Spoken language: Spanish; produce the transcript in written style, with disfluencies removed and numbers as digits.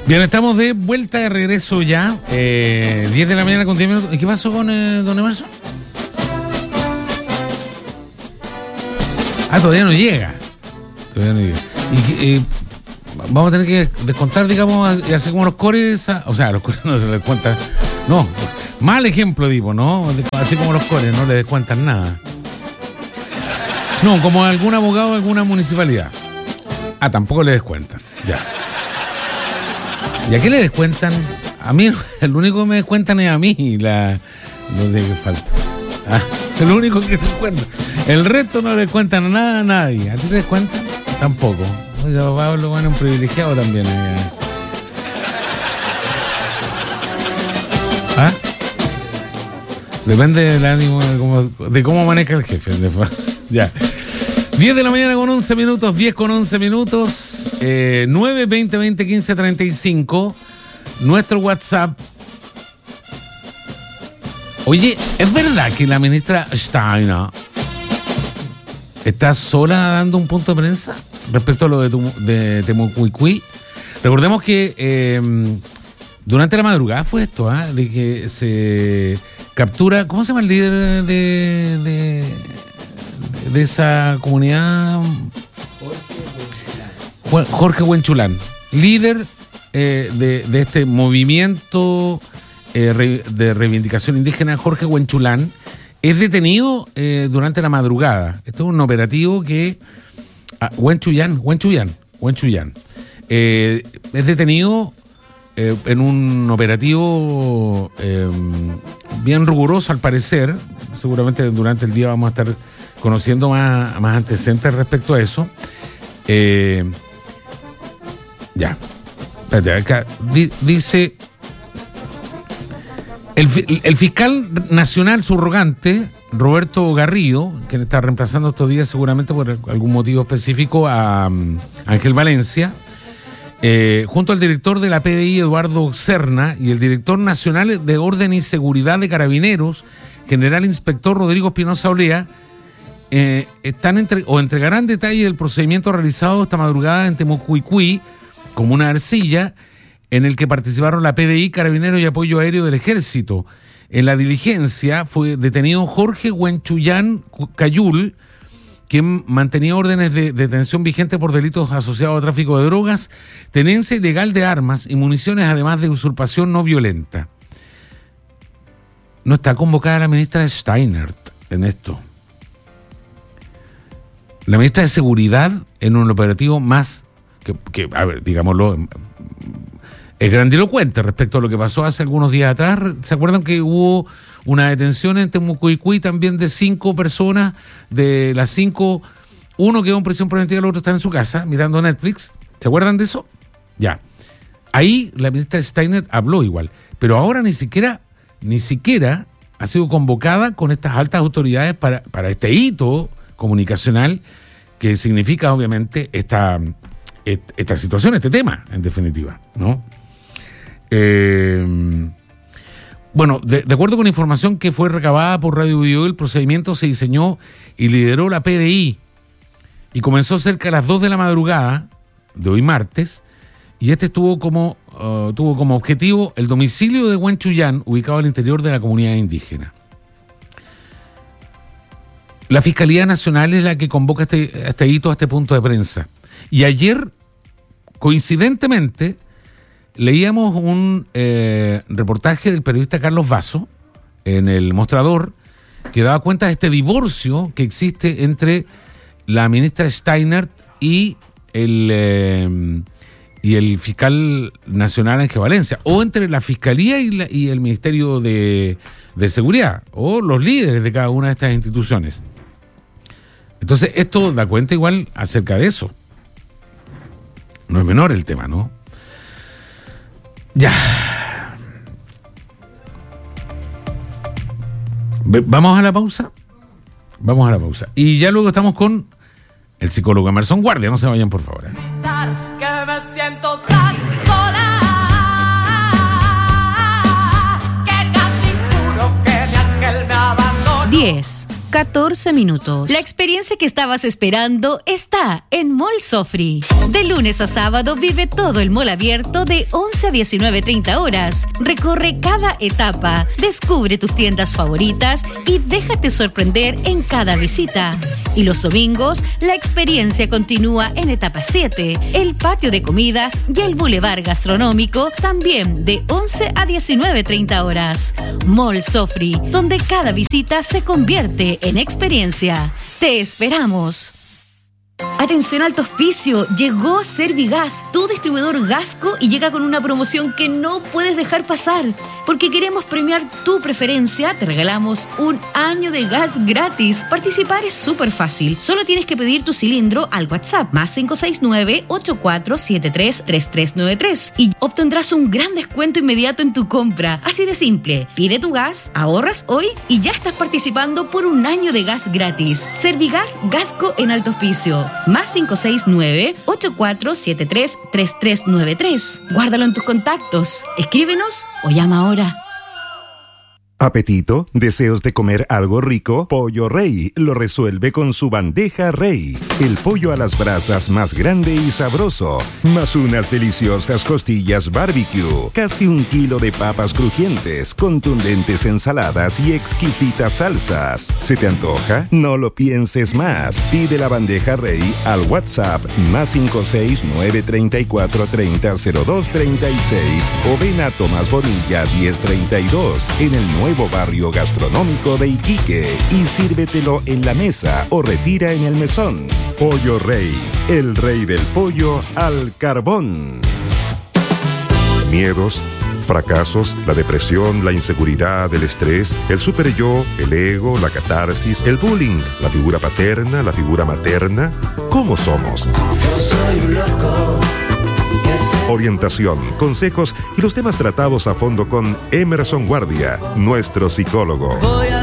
Bien, estamos de vuelta, de regreso ya. 10 de la mañana con 10 minutos. ¿Y qué pasó con don Emerson? Todavía no llega. Y vamos a tener que descontar, digamos, y hacer como los cores. O sea, los cores no se les descuentan. No, mal ejemplo, digo, ¿no? Así como los cores, no le descuentan nada. No, como algún abogado de alguna municipalidad. Tampoco le descuentan. Ya. ¿Y a qué le descuentan? A mí, el único que me descuentan es a mí, lo de que falta. El único que descuentan. El resto no le descuentan nada a nadie. ¿A ti te descuentan? Tampoco. Oye, Pablo, bueno, un privilegiado también. Depende del ánimo, de cómo maneja el jefe. Ya. 10 de la mañana con 11 minutos, 10 con 11 minutos, 9 20 20 15 35, nuestro WhatsApp. Oye, ¿es verdad que la ministra Steiner está sola dando un punto de prensa respecto a lo de Temucuicui? Recordemos que durante la madrugada fue esto, de que se captura, ¿cómo se llama el líder de esa comunidad? Jorge Huenchulán, líder de este movimiento de reivindicación indígena. Jorge Huenchulán es detenido durante la madrugada. Esto es un operativo que Huenchuyán es detenido en un operativo bien riguroso, al parecer. Seguramente durante el día vamos a estar conociendo más antecedentes respecto a eso. Ya. Espérate, acá dice el fiscal nacional subrogante, Roberto Garrido, quien está reemplazando estos días seguramente por algún motivo específico a Ángel Valencia, junto al director de la PDI, Eduardo Serna, y el director nacional de Orden y Seguridad de Carabineros, general inspector Rodrigo Espinosa Olea, entregarán detalles del procedimiento realizado esta madrugada en Temucuicui, comuna de Arcilla, en el que participaron la PDI, Carabineros y Apoyo Aéreo del Ejército. En la diligencia fue detenido Jorge Huenchuyán Cayul, quien mantenía órdenes de detención vigentes por delitos asociados a tráfico de drogas, tenencia ilegal de armas y municiones, además de usurpación no violenta. No está convocada la ministra Steinert en esto. La ministra de Seguridad, en un operativo más que a ver, digámoslo, es grandilocuente respecto a lo que pasó hace algunos días atrás. ¿Se acuerdan que hubo una detención en Temucuicui también de 5 personas? De las 5, uno quedó en prisión preventiva, el otro está en su casa mirando Netflix. ¿Se acuerdan de eso? Ya. Ahí la ministra Steiner habló igual, pero ahora ni siquiera ha sido convocada con estas altas autoridades para este hito comunicacional que significa obviamente esta situación, este tema, en definitiva, ¿no? Bueno, de acuerdo con información que fue recabada por Radio Bio, el procedimiento se diseñó y lideró la PDI y comenzó cerca de las 2 de la madrugada de hoy martes, y tuvo como objetivo el domicilio de Huenchuyán, ubicado al interior de la comunidad indígena. La Fiscalía Nacional es la que convoca este hito, a este punto de prensa. Y ayer, coincidentemente, leíamos un reportaje del periodista Carlos Vaso en El Mostrador, que daba cuenta de este divorcio que existe entre la ministra Steiner y el fiscal nacional Ángel Valencia, o entre la Fiscalía y el Ministerio de Seguridad, o los líderes de cada una de estas instituciones. Entonces, esto da cuenta igual acerca de eso. No es menor el tema, ¿no? Ya. ¿Vamos a la pausa? Vamos a la pausa. Y ya luego estamos con el psicólogo Emerson Guardia. No se vayan, por favor. Que me siento tan sola, que casi juro que mi ángel me abandonó. 10, 14 minutos. La experiencia que estabas esperando está en Mall Sofri. De lunes a sábado vive todo el mall abierto de 11 a 19:30 horas. Recorre cada etapa, descubre tus tiendas favoritas y déjate sorprender en cada visita. Y los domingos, la experiencia continúa en etapa 7, el patio de comidas y el bulevar gastronómico, también de 11 a 19:30 horas. Mall Sofri, donde cada visita se convierte en experiencia. ¡Te esperamos! Atención, alto auspicio, llegó Servigas, tu distribuidor Gasco, y llega con una promoción que no puedes dejar pasar. Porque queremos premiar tu preferencia, te regalamos un año de gas gratis. Participar es súper fácil, solo tienes que pedir tu cilindro al WhatsApp más 569-8473-3393 y obtendrás un gran descuento inmediato en tu compra. Así de simple, pide tu gas, ahorras hoy y ya estás participando por un año de gas gratis. Servigas Gasco en alto auspicio. Más 569-8473-3393. Guárdalo en tus contactos. Escríbenos o llama ahora. ¿Apetito? ¿Deseos de comer algo rico? Pollo Rey lo resuelve con su bandeja Rey. El pollo a las brasas más grande y sabroso. Más unas deliciosas costillas barbecue. Casi 1 kilo de papas crujientes, contundentes ensaladas y exquisitas salsas. ¿Se te antoja? No lo pienses más. Pide la bandeja Rey al WhatsApp más 569-3430-0236 o ven a Tomás Bonilla 1032 en el nuevo barrio gastronómico de Iquique y sírvetelo en la mesa o retira en el mesón. Pollo Rey, el rey del pollo al carbón. Miedos, fracasos, la depresión, la inseguridad, el estrés, el superyo, el ego, la catarsis, el bullying, la figura paterna, la figura materna. ¿Cómo somos? Yo soy un loco. Orientación, consejos y los temas tratados a fondo con Emerson Guardia, nuestro psicólogo.